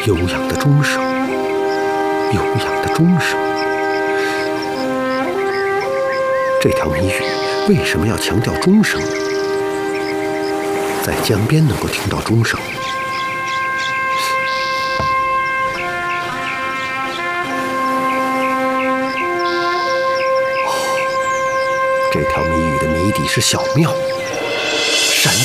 悠扬的钟声，悠扬的钟声。这条谜语为什么要强调钟声呢？在江边能够听到钟声。这条谜语的谜底是小庙。